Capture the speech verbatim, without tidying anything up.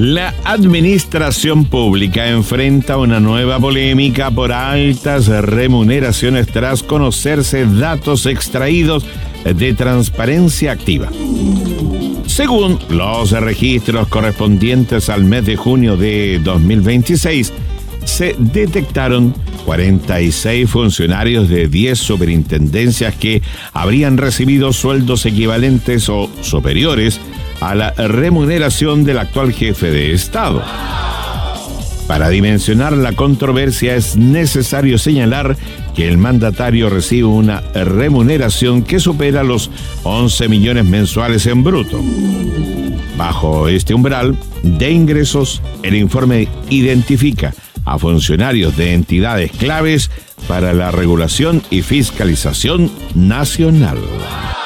La administración pública enfrenta una nueva polémica por altas remuneraciones tras conocerse datos extraídos de Transparencia Activa. Según los registros correspondientes al mes de junio de dos mil veintiséis, se detectaron cuarenta y seis funcionarios de diez superintendencias que habrían recibido sueldos equivalentes o superiores a la remuneración del actual jefe de Estado. Para dimensionar la controversia es necesario señalar que el mandatario recibe una remuneración que supera los once millones mensuales en bruto. Bajo este umbral de ingresos, el informe identifica a funcionarios de entidades claves para la regulación y fiscalización nacional.